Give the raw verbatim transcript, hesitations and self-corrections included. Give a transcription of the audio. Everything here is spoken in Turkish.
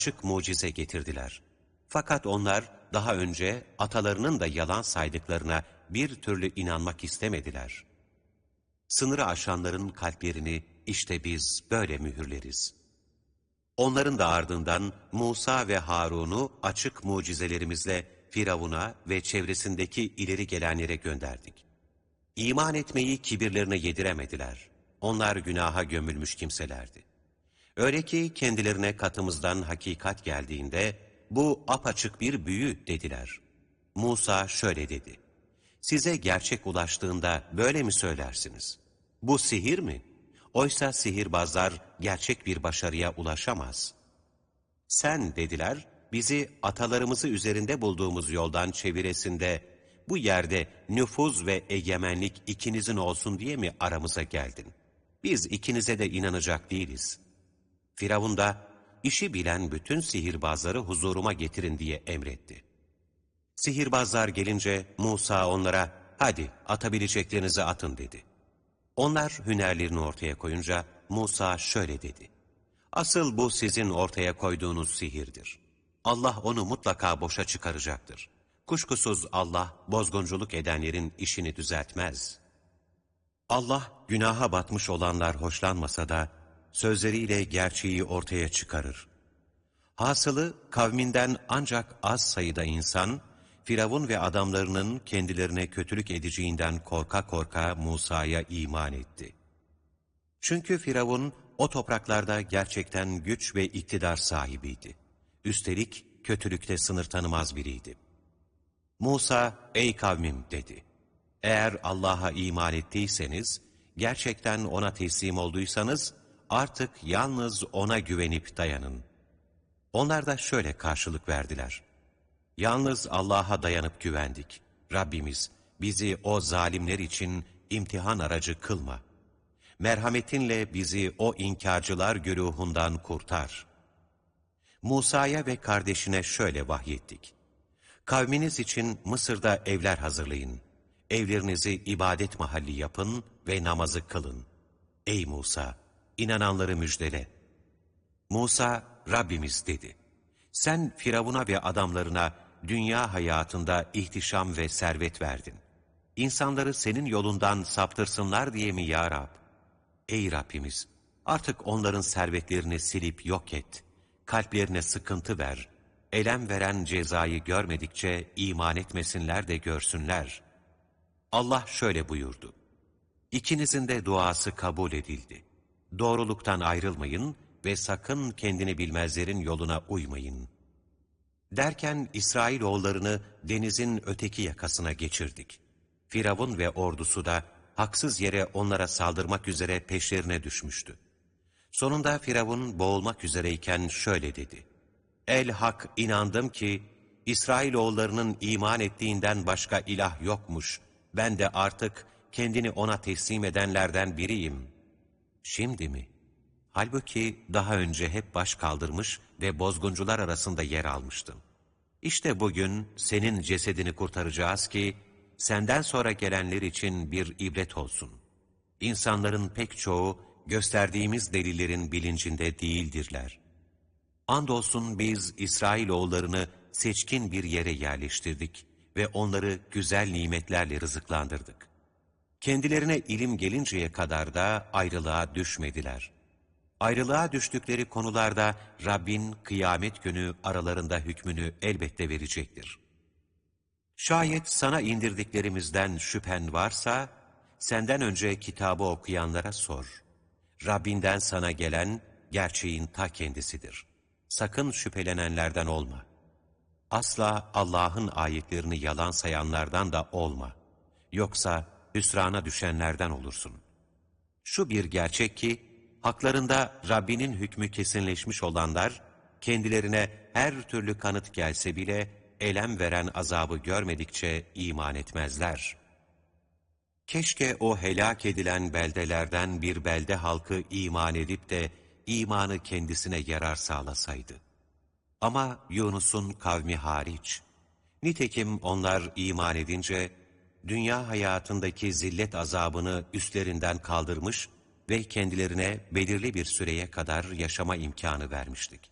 açık mucize getirdiler. Fakat onlar daha önce atalarının da yalan saydıklarına bir türlü inanmak istemediler. Sınırı aşanların kalplerini işte biz böyle mühürleriz. Onların da ardından Musa ve Harun'u açık mucizelerimizle Firavun'a ve çevresindeki ileri gelenlere gönderdik. İman etmeyi kibirlerine yediremediler. Onlar günaha gömülmüş kimselerdi. Öyle ki kendilerine katımızdan hakikat geldiğinde bu apaçık bir büyü dediler. Musa şöyle dedi: size gerçek ulaştığında böyle mi söylersiniz? Bu sihir mi? Oysa sihirbazlar gerçek bir başarıya ulaşamaz. Sen dediler, bizi atalarımızı üzerinde bulduğumuz yoldan çeviresinde, bu yerde nüfuz ve egemenlik ikinizin olsun diye mi aramıza geldin? Biz ikinize de inanacak değiliz. Firavun da, işi bilen bütün sihirbazları huzuruma getirin diye emretti. Sihirbazlar gelince Musa onlara, hadi atabileceklerinizi atın dedi. Onlar hünerlerini ortaya koyunca Musa şöyle dedi: asıl bu sizin ortaya koyduğunuz sihirdir. Allah onu mutlaka boşa çıkaracaktır. Kuşkusuz Allah bozgunculuk edenlerin işini düzeltmez. Allah günaha batmış olanlar hoşlanmasa da sözleriyle gerçeği ortaya çıkarır. Hasılı kavminden ancak az sayıda insan, Firavun ve adamlarının kendilerine kötülük edeceğinden korka korka Musa'ya iman etti. Çünkü Firavun o topraklarda gerçekten güç ve iktidar sahibiydi. Üstelik kötülükte sınır tanımaz biriydi. Musa, ey kavmim dedi, eğer Allah'a iman ettiyseniz, gerçekten ona teslim olduysanız, artık yalnız ona güvenip dayanın. Onlar da şöyle karşılık verdiler: yalnız Allah'a dayanıp güvendik. Rabbimiz, bizi o zalimler için imtihan aracı kılma. Merhametinle bizi o inkarcılar güruhundan kurtar. Musa'ya ve kardeşine şöyle vahyettik: kavminiz için Mısır'da evler hazırlayın. Evlerinizi ibadet mahalli yapın ve namazı kılın. Ey Musa, inananları müjdele. Musa, Rabbimiz dedi, sen Firavun'a ve adamlarına dünya hayatında ihtişam ve servet verdin. İnsanları senin yolundan saptırsınlar diye mi ya Rab? Ey Rabbimiz, artık onların servetlerini silip yok et. Kalplerine sıkıntı ver. Elem veren cezayı görmedikçe iman etmesinler de görsünler. Allah şöyle buyurdu: İkinizin de duası kabul edildi. Doğruluktan ayrılmayın ve sakın kendini bilmezlerin yoluna uymayın. Derken İsrailoğullarını denizin öteki yakasına geçirdik. Firavun ve ordusu da haksız yere onlara saldırmak üzere peşlerine düşmüştü. Sonunda Firavun boğulmak üzereyken şöyle dedi: El-Hak, inandım ki İsrailoğullarının iman ettiğinden başka ilah yokmuş. Ben de artık kendini ona teslim edenlerden biriyim. Şimdi mi? Halbuki daha önce hep baş kaldırmış ve bozguncular arasında yer almıştım. İşte bugün senin cesedini kurtaracağız ki senden sonra gelenler için bir ibret olsun. İnsanların pek çoğu gösterdiğimiz delillerin bilincinde değildirler. Andolsun biz İsrailoğullarını seçkin bir yere yerleştirdik ve onları güzel nimetlerle rızıklandırdık. Kendilerine ilim gelinceye kadar da ayrılığa düşmediler. Ayrılığa düştükleri konularda Rabbin kıyamet günü aralarında hükmünü elbette verecektir. Şayet sana indirdiklerimizden şüphen varsa, senden önce kitabı okuyanlara sor. Rabbinden sana gelen gerçeğin ta kendisidir. Sakın şüphelenenlerden olma. Asla Allah'ın ayetlerini yalan sayanlardan da olma. Yoksa hüsrana düşenlerden olursun. Şu bir gerçek ki, haklarında Rabbinin hükmü kesinleşmiş olanlar, kendilerine her türlü kanıt gelse bile, elem veren azabı görmedikçe iman etmezler. Keşke o helak edilen beldelerden bir belde halkı iman edip de, imanı kendisine yarar sağlasaydı. Ama Yunus'un kavmi hariç. Nitekim onlar iman edince, dünya hayatındaki zillet azabını üstlerinden kaldırmış ve kendilerine belirli bir süreye kadar yaşama imkanı vermiştik.